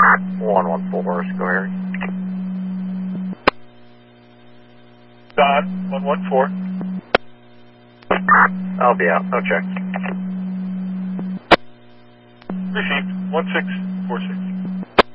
114, square. Don, 114. I'll be out, no check. Received, 1646.